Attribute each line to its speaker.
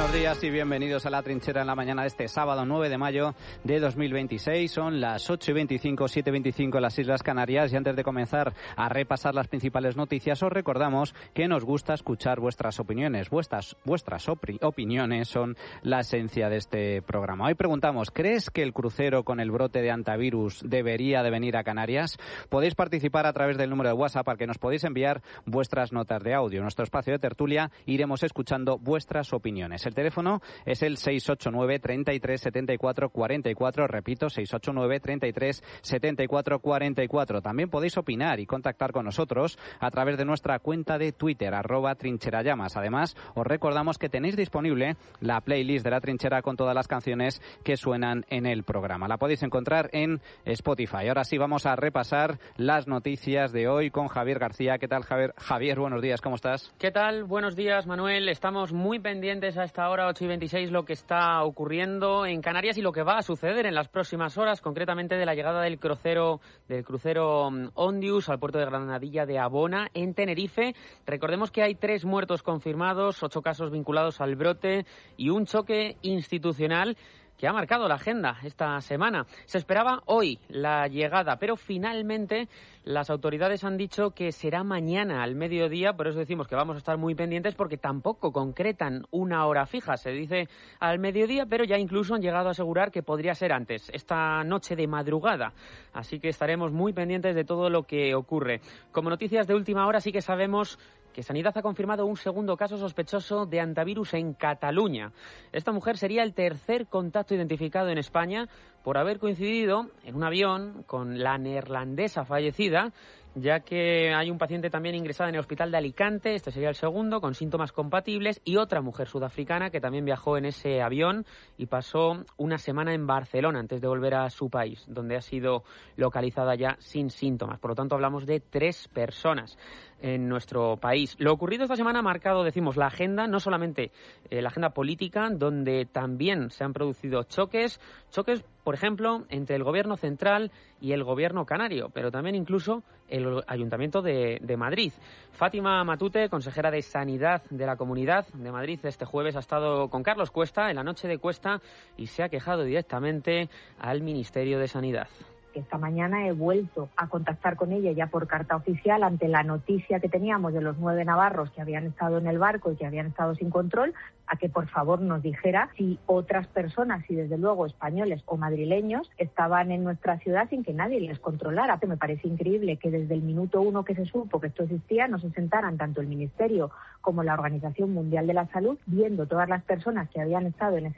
Speaker 1: Buenos días y bienvenidos a La Trinchera en la mañana de este sábado 9 de mayo de 2026. Son las 8:25, 7:25 en las Islas Canarias y antes de comenzar a repasar las principales noticias os recordamos que nos gusta escuchar vuestras opiniones. Vuestras opiniones son la esencia de este programa. Hoy preguntamos, ¿crees que el crucero con el brote de antivirus debería de venir a Canarias? Podéis participar a través del número de WhatsApp al que nos podéis enviar vuestras notas de audio. En nuestro espacio de tertulia iremos escuchando vuestras opiniones. El teléfono es el 689 33 74 44, repito, 689 33 74 44. También podéis opinar y contactar con nosotros a través de nuestra cuenta de Twitter, @trincherallamas. Además, os recordamos que tenéis disponible la playlist de La Trinchera con todas las canciones que suenan en el programa. La podéis encontrar en Spotify. Ahora sí, vamos a repasar las noticias de hoy con Javier García. ¿Qué tal, Javier? Javier, buenos días, ¿cómo estás?
Speaker 2: ¿Qué tal? Buenos días, Manuel. Estamos muy pendientes a esta hora, 8:26, lo que está ocurriendo en Canarias y lo que va a suceder en las próximas horas, concretamente de la llegada del crucero Ondius al puerto de Granadilla de Abona, en Tenerife. Recordemos que hay 3 muertos confirmados, 8 casos vinculados al brote y un choque institucional que ha marcado la agenda esta semana. Se esperaba hoy la llegada, pero finalmente las autoridades han dicho que será mañana al mediodía, por eso decimos que vamos a estar muy pendientes porque tampoco concretan una hora fija. Se dice al mediodía, pero ya incluso han llegado a asegurar que podría ser antes, esta noche de madrugada. Así que estaremos muy pendientes de todo lo que ocurre. Como noticias de última hora sí que sabemos que Sanidad ha confirmado un segundo caso sospechoso de antivirus en Cataluña. Esta mujer sería el tercer contacto identificado en España por haber coincidido en un avión con la neerlandesa fallecida, ya que hay un paciente también ingresado en el hospital de Alicante, este sería el segundo, con síntomas compatibles, y otra mujer sudafricana que también viajó en ese avión y pasó una semana en Barcelona antes de volver a su país, donde ha sido localizada ya sin síntomas. Por lo tanto, hablamos de 3 personas en nuestro país. Lo ocurrido esta semana ha marcado, decimos, la agenda, no solamente la agenda política, donde también se han producido choques, por ejemplo, entre el gobierno central y el gobierno canario, pero también incluso el Ayuntamiento de Madrid. Fátima Matute, consejera de Sanidad de la Comunidad de Madrid, este jueves ha estado con Carlos Cuesta en la noche de Cuesta y se ha quejado directamente al Ministerio de Sanidad.
Speaker 3: Esta mañana he vuelto a contactar con ella ya por carta oficial ante la noticia que teníamos de los 9 navarros que habían estado en el barco y que habían estado sin control, a que por favor nos dijera si otras personas, y desde luego españoles o madrileños, estaban en nuestra ciudad sin que nadie les controlara. Me parece increíble que desde el minuto 1 que se supo que esto existía no se sentaran tanto el Ministerio como la Organización Mundial de la Salud, viendo todas las personas que habían estado en ese